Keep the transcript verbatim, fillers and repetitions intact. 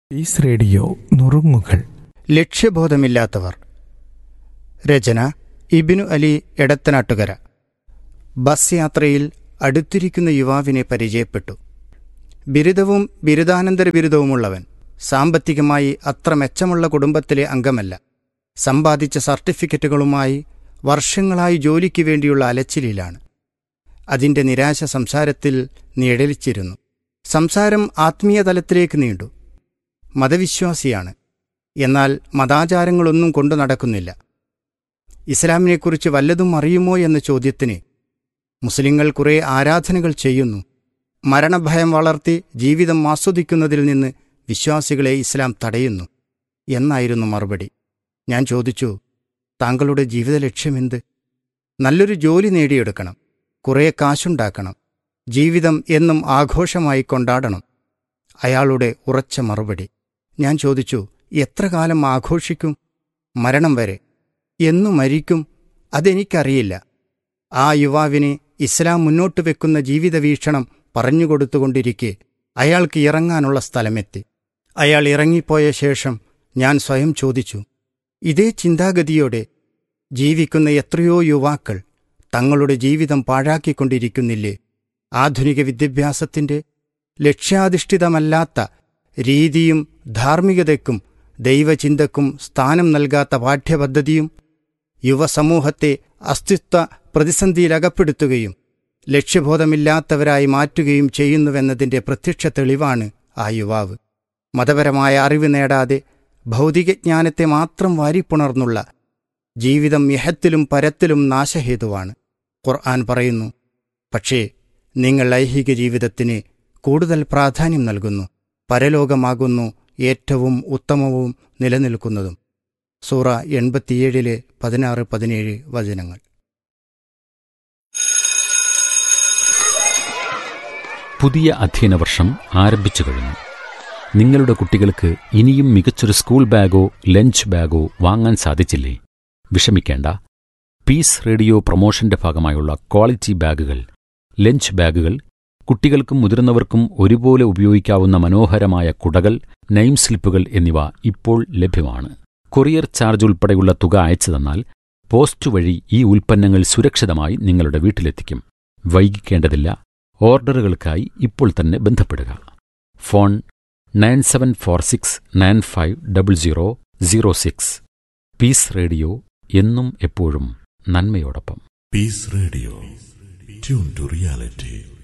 Piece radio നുറുങ്ങുകൾ. ലക്ഷ്യബോധമില്ലാത്തവർ. രചന Ibnu Ali Edathanattukara. Bus യാത്രയിൽ അടുത്തിരിക്കുന്ന യുവാവിനെ പരിചയപ്പെട്ടു. ബിരുദവും ബിരുദാനന്തര ബിരുദവുമുള്ളവൻ. സാമ്പത്തികമായി അത്ര മെച്ചമുള്ള കുടുംബത്തിലെ അംഗമല്ല. സമ്പാദിച്ച സർട്ടിഫിക്കറ്റുകളുമായി വർഷങ്ങളായി ജോലിക്ക് വേണ്ടിയുള്ള അലച്ചിലിലാണ്. അതിൻ്റെ നിരാശ സംസാരത്തിൽ നിഴലിച്ചിരുന്നു. സംസാരം ആത്മീയ തലത്തിലേക്ക് നീണ്ടു. മതവിശ്വാസിയാണ്, എന്നാൽ മതാചാരങ്ങളൊന്നും കൊണ്ടു നടക്കുന്നില്ല. ഇസ്ലാമിനെക്കുറിച്ച് വല്ലതും അറിയുമോ എന്ന ചോദ്യത്തിന് മുസ്ലിങ്ങൾ കുറേ ആരാധനകൾ ചെയ്യുന്നു, മരണഭയം വളർത്തി ജീവിതം ആസ്വദിക്കുന്നതിൽ നിന്ന് വിശ്വാസികളെ ഇസ്ലാം തടയുന്നു എന്നായിരുന്നു മറുപടി. ഞാൻ ചോദിച്ചു, താങ്കളുടെ ജീവിത ലക്ഷ്യമെന്ത്? നല്ലൊരു ജോലി നേടിയെടുക്കണം, കുറേ കാശുണ്ടാക്കണം, ജീവിതം എന്നും ആഘോഷമായി കൊണ്ടാടണം. അയാളുടെ ഉറച്ച മറുപടി. ഞാൻ ചോദിച്ചു, എത്ര കാലം ആഘോഷിക്കും? മരണം വരെ. എന്നു മരിക്കും? അതെനിക്കറിയില്ല. ആ യുവാവിനെ ഇസ്ലാം മുന്നോട്ട് വെക്കുന്ന ജീവിത വീക്ഷണം പറഞ്ഞുകൊടുത്തുകൊണ്ടിരിക്കെ അയാൾക്ക് ഇറങ്ങാനുള്ള സ്ഥലമെത്തി. അയാൾ ഇറങ്ങിപ്പോയ ശേഷം ഞാൻ സ്വയം ചോദിച്ചു, ഇതേ ചിന്താഗതിയോടെ ജീവിക്കുന്ന എത്രയോ യുവാക്കൾ തങ്ങളുടെ ജീവിതം പാഴാക്കിക്കൊണ്ടിരിക്കുന്നില്ലേ? ആധുനിക വിദ്യാഭ്യാസത്തിൻ്റെ ലക്ഷ്യാധിഷ്ഠിതമല്ലാത്ത രീതിയും ധാർമ്മികതയ്ക്കും ദൈവചിന്തക്കും സ്ഥാനം നൽകാത്ത പാഠ്യപദ്ധതിയും യുവസമൂഹത്തെ അസ്തിത്വ പ്രതിസന്ധിയിലകപ്പെടുത്തുകയും ലക്ഷ്യബോധമില്ലാത്തവരായി മാറ്റുകയും ചെയ്യുന്നുവെന്നതിൻ്റെ പ്രത്യക്ഷ തെളിവാണ് ആ യുവാവ്. മതപരമായ അറിവ് നേടാതെ ഭൗതികജ്ഞാനത്തെ മാത്രം വാരിപ്പുണർന്നുള്ള ജീവിതം ഇഹത്തിലും പരത്തിലും നാശഹേതുവാണ്. ഖുർആൻ പറയുന്നു, പക്ഷേ നിങ്ങൾ ഐഹിക ജീവിതത്തിന് കൂടുതൽ പ്രാധാന്യം നൽകുന്നു, പരലോകമാകുന്നു ഏറ്റവും ഉത്തമവും നിലനിൽക്കുന്നതും. സൂറ എൺപത്തിയേഴിലെ പതിനാറ് പതിനേഴ് വചനങ്ങൾ. പുതിയ അധ്യയന വർഷം ആരംഭിച്ചു കഴിഞ്ഞു. നിങ്ങളുടെ കുട്ടികൾക്ക് ഇനിയും മികച്ചൊരു സ്കൂൾ ബാഗോ ലഞ്ച് ബാഗോ വാങ്ങാൻ സാധിച്ചില്ലേ? വിഷമിക്കേണ്ട. പീസ് റേഡിയോ പ്രൊമോഷന്റെ ഭാഗമായുള്ള ക്വാളിറ്റി ബാഗുകൾ, ലഞ്ച് ബാഗുകൾ, കുട്ടികൾക്കും മുതിർന്നവർക്കും ഒരുപോലെ ഉപയോഗിക്കാവുന്ന മനോഹരമായ കുടകൾ, നെയിം സ്ലിപ്പുകൾ എന്നിവ ഇപ്പോൾ ലഭ്യമാണ്. കൊറിയർ ചാർജ് ഉൾപ്പെടെയുള്ള തുക അയച്ചു തന്നാൽ പോസ്റ്റ് വഴി ഈ ഉൽപ്പന്നങ്ങൾ സുരക്ഷിതമായി നിങ്ങളുടെ വീട്ടിലെത്തിക്കും. വൈകിക്കേണ്ടതില്ല. ഓർഡറുകൾക്കായി ഇപ്പോൾ തന്നെ ബന്ധപ്പെടുക. Phone nine seven four six nine five double zero zero six. Piece radio എന്നും എപ്പോഴും നന്മയോടൊപ്പം. Piece radio, tune to reality.